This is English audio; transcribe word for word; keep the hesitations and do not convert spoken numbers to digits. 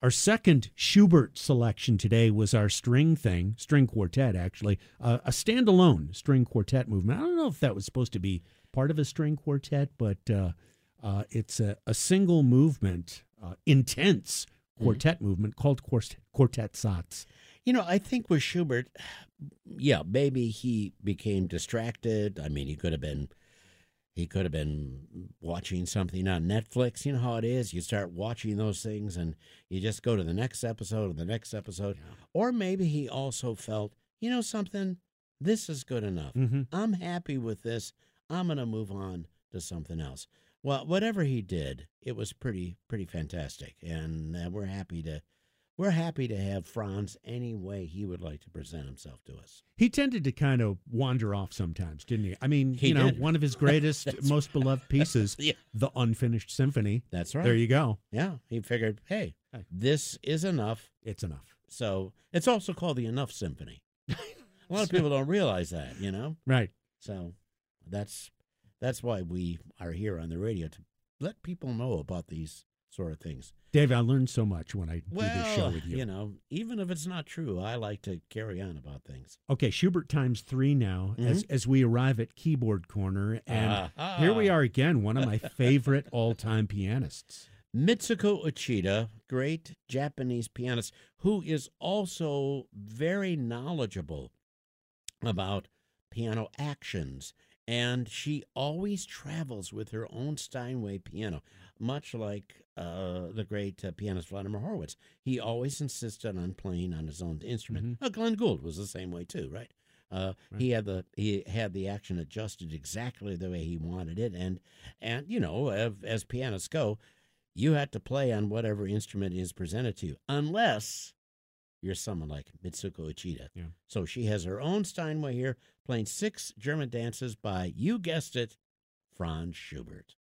Our second Schubert selection today was our string thing, string quartet, actually, uh, a standalone string quartet movement. I don't know if that was supposed to be part of a string quartet, but uh, uh, it's a, a single movement, uh, intense quartet mm-hmm. movement called Quartet, Quartet Satz. You know, I think with Schubert, yeah, maybe he became distracted. I mean, he could have been... He could have been watching something on Netflix. You know how it is. You start watching those things and you just go to the next episode or the next episode. Yeah. Or maybe he also felt, you know something, this is good enough. Mm-hmm. I'm happy with this. I'm going to move on to something else. Well, whatever he did, it was pretty pretty fantastic. And uh, we're happy to We're happy to have Franz any way he would like to present himself to us. He tended to kind of wander off sometimes, didn't he? I mean, he you know, did. one of his greatest, most beloved pieces, yeah. the Unfinished Symphony. That's right. There you go. Yeah, he figured, hey, this is enough. It's enough. So it's also called the Enough Symphony. A lot of people don't realize that, you know? Right. So that's that's why we are here on the radio, to let people know about these sort of things. Dave, I learned so much when I well, do this show with you. you know, even if it's not true, I like to carry on about things. Okay, Schubert times three now mm-hmm. as as we arrive at Keyboard Corner. And uh, uh, here we are again, one of my favorite all-time pianists. Mitsuko Uchida, great Japanese pianist, who is also very knowledgeable about piano actions. And she always travels with her own Steinway piano, much like uh, the great uh, pianist Vladimir Horowitz. He always insisted on playing on his own instrument. Mm-hmm. Uh, Glenn Gould was the same way too, right? Uh, right? He had the he had the action adjusted exactly the way he wanted it, and and you know, as, as pianists go, you had to play on whatever instrument is presented to you, unless you're someone like Mitsuko Uchida. Yeah. So she has her own Steinway here, playing six German dances by, you guessed it, Franz Schubert.